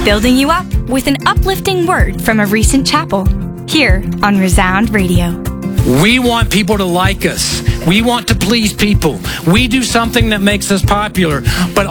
building you up with an uplifting word from a recent chapel. Here on Resound Radio. We want people to like us. We want to please people. We do something that makes us popular, but